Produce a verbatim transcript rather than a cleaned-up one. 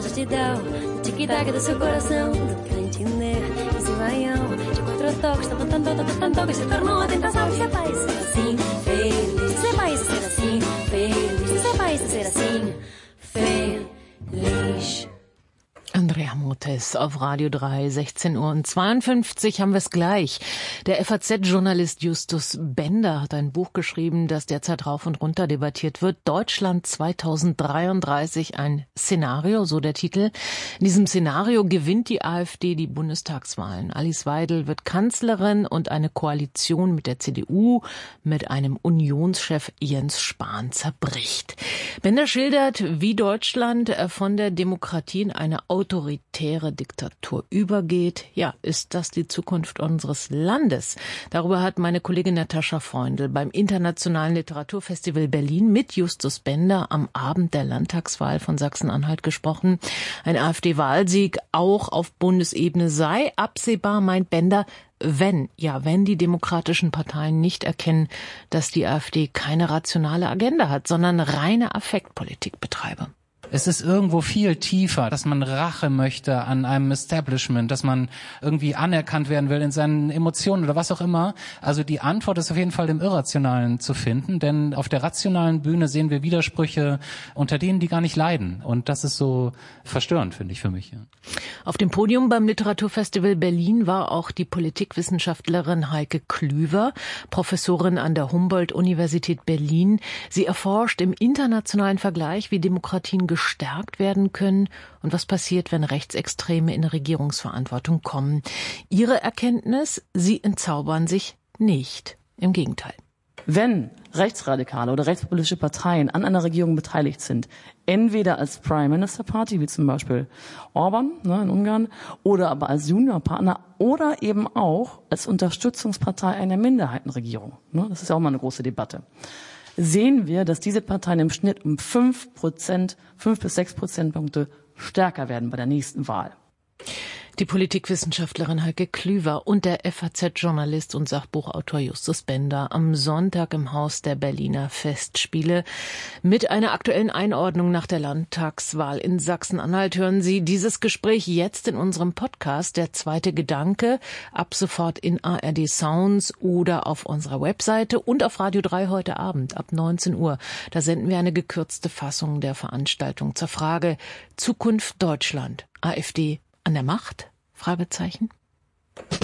vastidão, o tic-tac do seu coração. Tudo pra entender esse vaião de quatro toques, tão, tão, tão, tão, tão, tão, que se tornou a tentação de ser país, ser assim, feliz. De ser país, ser assim, feliz. De ser país, ser assim, feliz. Andrea Motes auf Radio drei, sechzehn Uhr und zweiundfünfzig haben wir es gleich. Der F A Z-Journalist Justus Bender hat ein Buch geschrieben, das derzeit rauf und runter debattiert wird. Deutschland zweitausenddreiunddreißig, ein Szenario, so der Titel. In diesem Szenario gewinnt die AfD die Bundestagswahlen. Alice Weidel wird Kanzlerin und eine Koalition mit der C D U mit einem Unionschef Jens Spahn zerbricht. Bender schildert, wie Deutschland von der Demokratie in eine autoritäre Diktatur übergeht. Ja, ist das die Zukunft unseres Landes? Darüber hat meine Kollegin Natascha Freundl beim Internationalen Literaturfestival Berlin mit Justus Bender am Abend der Landtagswahl von Sachsen-Anhalt gesprochen. Ein AfD-Wahlsieg auch auf Bundesebene sei absehbar, meint Bender, wenn, ja, wenn die demokratischen Parteien nicht erkennen, dass die AfD keine rationale Agenda hat, sondern reine Affektpolitik betreibe. Es ist irgendwo viel tiefer, dass man Rache möchte an einem Establishment, dass man irgendwie anerkannt werden will in seinen Emotionen oder was auch immer. Also die Antwort ist auf jeden Fall im Irrationalen zu finden, denn auf der rationalen Bühne sehen wir Widersprüche unter denen, die gar nicht leiden. Und das ist so verstörend, finde ich, für mich. Ja. Auf dem Podium beim Literaturfestival Berlin war auch die Politikwissenschaftlerin Heike Klüver, Professorin an der Humboldt-Universität Berlin. Sie erforscht im internationalen Vergleich, wie Demokratien gestärkt werden können und was passiert, wenn Rechtsextreme in Regierungsverantwortung kommen. Ihre Erkenntnis, sie entzaubern sich nicht. Im Gegenteil. Wenn rechtsradikale oder rechtspopulistische Parteien an einer Regierung beteiligt sind, entweder als Prime Minister Party, wie zum Beispiel Orban ne, in Ungarn, oder aber als Juniorpartner oder eben auch als Unterstützungspartei einer Minderheitenregierung, ne, das ist ja auch mal eine große Debatte, sehen wir, dass diese Parteien im Schnitt um fünf Prozent, fünf bis sechs Prozentpunkte stärker werden bei der nächsten Wahl. Die Politikwissenschaftlerin Heike Klüver und der F A Z-Journalist und Sachbuchautor Justus Bender am Sonntag im Haus der Berliner Festspiele. Mit einer aktuellen Einordnung nach der Landtagswahl in Sachsen-Anhalt hören Sie dieses Gespräch jetzt in unserem Podcast Der zweite Gedanke, ab sofort in A R D Sounds oder auf unserer Webseite und auf Radio drei heute Abend ab neunzehn Uhr. Da senden wir eine gekürzte Fassung der Veranstaltung zur Frage Zukunft Deutschland, AfD an der Macht? Fragezeichen.